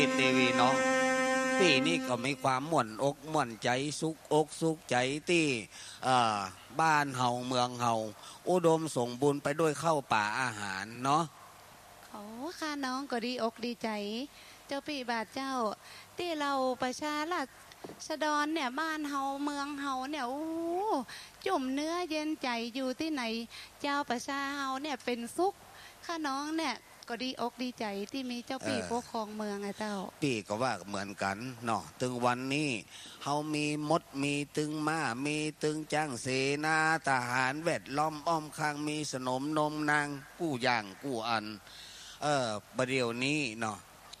เตวีเนาะที่นี่ก็มีความม่วนอกม่วนใจสุกอกสุกใจที่บ้านเฮาเมืองเฮาอุดมสมบูรณ์ไปด้วยข้าวป่าอาหารเนาะโอ้ค่ะน้องก็ดีอกดีใจเจ้าพี่บาทเจ้าที่เราประชาราษฎรเนี่ยบ้านเฮาเมืองเฮาเนี่ยโอ้จุ่มเนื้อเย็นใจอยู่ที่ไหนเจ้าประชาเฮาเนี่ยเป็นสุขค่ะน้องเนี่ยก็ดีอกดีใจที่มีเจ้าพี่ปกครองเมืองไงเจ้าพี่ก็ว่าเหมือนกันเนาะถึงวันนี้เฮามีมดมีตึงม้ามีตึงจ้างเสนาทหารแวดล้อมอ้อมข้างมีสนมนมนางกู้ย่างกู้อันประเดี๋ยวนี้เนาะ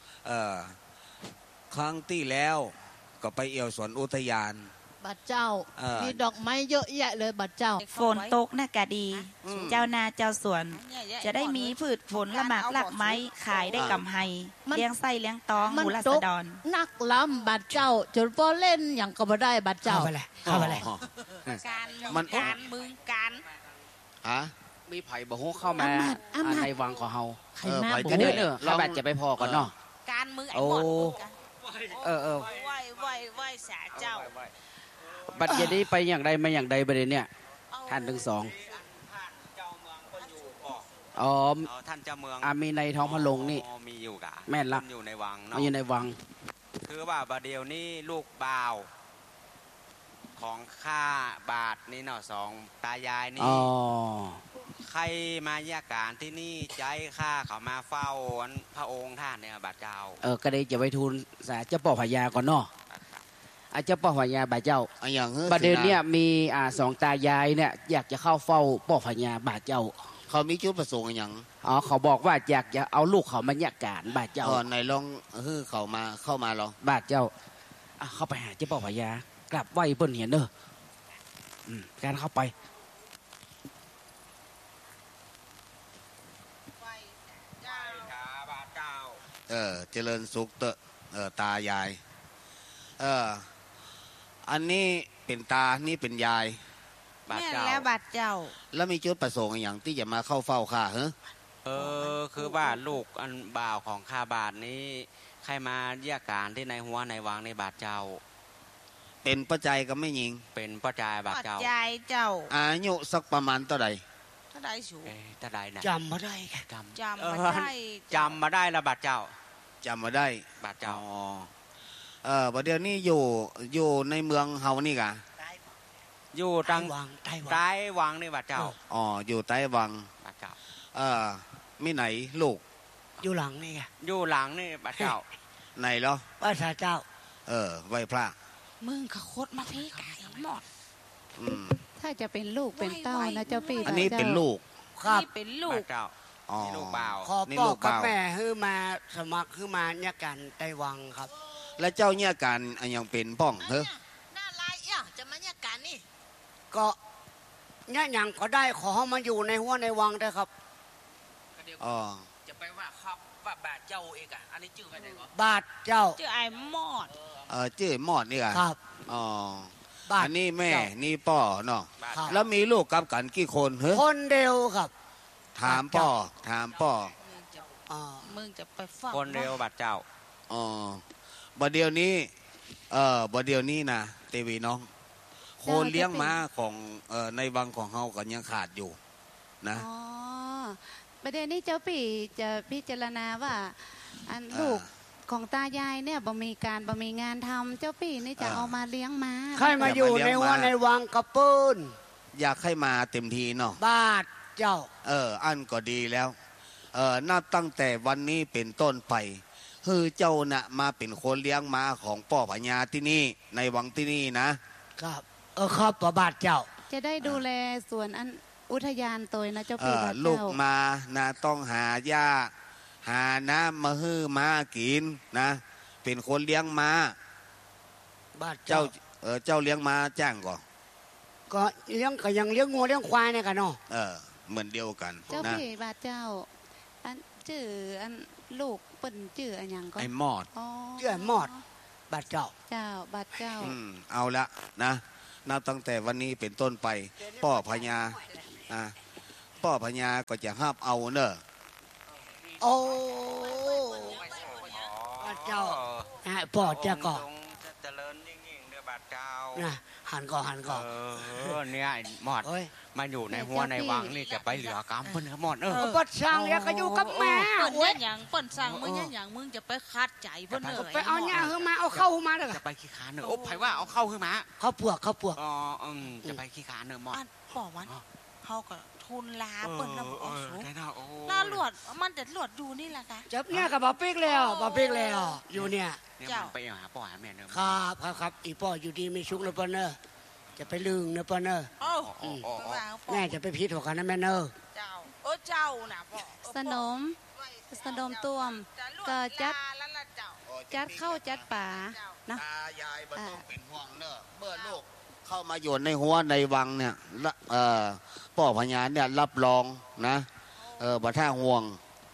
ครั้งที่แล้วก็ไปเอี่ยวสวนอุทยานบัดเจ้ามีดอกไม้เยอะแยะเลยบัดเจ้าฝนตกน่ะกะดีเจ้านาเจ้าสวนจะได้มีพืชผลละหมากหลักไม้ขายได้กำไรเลี้ยงไส้เลี้ยงตองหมูราษฎรนักล้ำบัดเจ้าจนพอเล่นอย่างก็บ่ได้บัดเจ้าเข้าไปเลยมันการมึงการฮะมีไผ่บ่ฮู้เข้ามาในวังของเฮาไผ่จะเด้อเราแบบจะไปพอก่อนเนาะการมึงไอ้หมดไหวสาเจ้าบัดเดี๋ยวนี้ไปอย่างใดมาอย่างใดประเด็นเนี่ยท่านทั้งสองอ๋อท่านเจ้าเมืองมีในท้องพระโรงนี่มีอยู่กะแม่นละอยู่ในวังเนาะอยู่ในวังคือว่าประเดี๋ยวนี้ลูกบ่าวของข้าบาทนี่เนาะสองตายายนี่ใครมาแยกการที่นี่ใจข้าเขามาเฝ้าพระองค์ท่านเนี่ยบาทเจ้าก็ได้จะไปทูลสาเจ้าป่อพญาก่อนเนาะเจ้าป่อพญาบาทเจ้าประเด็นเนี่ยมีสองตายายเนี่ยอยากจะเข้าเฝ้าป่อพญาบาทเจ้าเขามีจุดประสงค์อย่างเขาบอกว่าอยากจะเอาลูกเขามาแยกการบาทเจ้าในลองเขามาเข้ามาหรอบาทเจ้าเข้าไปหาเจ้าป่อพญากลับไหวเปิ้นเห็นเนอะการเข้าไปเจริญสุขเตตายายอันนี้เป็นตานี่เป็นยายบาดเจ้าแล้วบาดเจ้าแล้วมีจุดประสงค์อย่างที่จะมาเข้าเฝ้าข้าคือว่าลูกอันบ่าวของข้าบาทนี้ใครมาเยี่ยการที่ในหัวในวังในบาทเจ้าเป็นปัจจัยก็ไม่ยิงเป็นปัจจัยบาทเจ้าปัจจัยเจ้าอายุสักประมาณเท่าไหร่สูงเท่าใดนะจำมาได้จำมาได้ละบาทเจ้าจำมาได้บาทเจ้าประเดี๋ยวนี้อยู่ในเมืองเฮานี่กะอยู่ตั้งใต้วังนี่บาทเจ้าอยู่ใต้วังบาทเจ้ามีไหนลูกอยู่หลังนี่ไงอยู่หลังนี่บาทเจ้าไหนเหรอว่าพระเจ้าไหว้พระมึงขคดมาพี่ไก่หมดถ้าจะเป็นลูกเป็นเต้านะเจ้าพี่อันนี้เป็นลูกครับเป็นลูกเจ้านี่ลูกบ่าวขอพ่อกับแม่ฮื้อมาสมัครฮื้อมาเนี่ยกันไต้วังครับแล้วเจ้าเนี่ยกันยังเป็นป้องน่าลายจะมาเนี่ยกันนี่ก็เนี่ยอย่างก็ได้ขอมาอยู่ในหัวในวังได้ครับจะไปว่าครับว่าบาทเจ้าเองอ่ะอันนี้ชื่ออะไรวะบาทเจ้าชื่อไอ้มอดชื่อมอดนี่ครับอันนี้แม่นี่พ่อเนาะแล้วมีลูกกับกันกี่คนคนเดียวครับถามพ่อมึงจะไปฟังคนเดียวบาทเจ้าบัดเดียวนี้นะเตวีน้องโคนเลี้ยงม้าของในวังของเฮาก็ยังขาดอยู่นะประเด็นนี้เจ้าพี่จะพิจารณาว่าอันลูกของตายายเนี่ยบ่มีงานทำเจ้าพี่นี่จะเอามาเลี้ยงม้าใครมาอยู่ในหัวในวังกระปืนอยากให้มาเต็มทีเนาะบาทเจ้าอันก็ดีแล้วนับตั้งแต่วันนี้เป็นต้นไปเจ้าน่ะมาเป็นคนเลี้ยงม้าของป่อพญาที่นี่ในวังที่นี่นะครับครับพระบาทเจ้าจะได้ดูแลส่วนอันอุทยานตัวนะเจ้าพี่ลูกมานะต้องหาหญ้าหาน้ำมาม้ากินนะเป็นคนเลี้ยงม้าบาทเจ้าเลี้ยงม้าจ้างก็เลี้ยงก็ยังเลี้ยงงัวเลี้ยงควายเนี่ยกันเนาะเหมือนเดียวกันเจ้าพี่บาทเจ้าอันชื่ออันลูกเปิ้นชื่ออันยังก็ไอ้มอดชื่อไอ้มอดบาทเจ้าบาทเจ้าเอาละนะนับตั้งแต่วันนี้เป็นต้นไปป่อพญาป่อพญาก็จะห้ามเอาเนอะโอ้เจ้าปอดเจ้าก่อเจริญยิ่งๆเด้อบาดเจ้านะหันก่อหันก่อเนี่ยหมอดมาอยู่ในหัวในวังนี่จะไปเหลือกรรมเพิ่นหมดปัดช่างเนี่ยก็อยู่กับแม่เปิ้นเนี่ยอย่างเปิ้นสั่งมึงเนี่ยอย่างมึงจะไปคัดใจเพิ่นเนยไปเอาเนี่ยเฮมาเอาเข้ามาเด้อจะไปขี้ขาเนอะโอ้ไผว่าเอาเข้าขึ้นมาเขาปวกอ๋อจะไปขี้ขาเนอะหมอดป่อมันเฮาก็ทุนลาเปิ้นนำเอาสูงได้นะโอ้ลาหลวดมันแต่หลวดอยู่นี่แหละค่ะจับเนี่ยกับบ่ปิ๊กแล้วบ่ปิ๊กแล้วอยู่เนี่ยเนี่ยมันไปหาพ่อหาแม่เนอะครับอีพ่ออยู่ดีมีชุกนะเปิ้นเนอะจะไปลึงนะเปิ้นเนอะโอ้แม่จะไปพิษหัวกันนะแม่เนอะเจ้าเจ้าน่ะพ่อสนมต้วมก็จัดเข้าจัดป่านะตายายบ่ต้องเป็นห่วงเนอะเมื่อลูกเข้ามาอยู่ในหัวในวังเนี่ยพ่อพญาเนี่ยรับรองนะบ่ท่าห่วง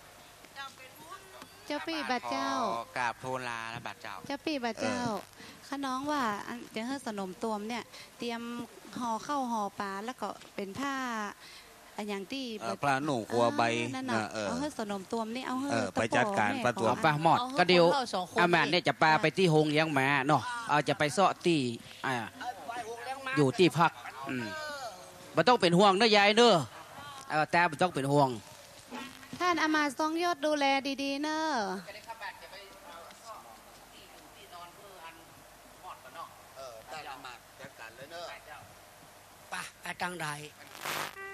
เจ้าพี่บาดเจ้ากราบทูลลาและบาดเจ้าเจ้าพี่บาดเจ้าข้าน้องว่าจะให้สนมต้วมเนี่ยเตรียมห่อเข้าห่อปลาแล้วก็เป็นผ้าอย่างที่ปลาหนูครัวใบนั่นน่ะเอาให้สนมต้วมนี่เอาให้ไปจัดการปลาตัวป้าหมอดก็เดียวอาแม่เนี่ยจะปลาไปที่โฮงเลี้ยงหมาเนาะเอาจะไปเซาะที่อยู่ที่พักบ่ต้องเป็นห่วงเนอะยายเนอะแต่บ่ต้องเป็นห่วงท่านอามาทรงยศดูแลดีๆเนอะได้ละมาจัดการเลยเนอะไปตั้งใด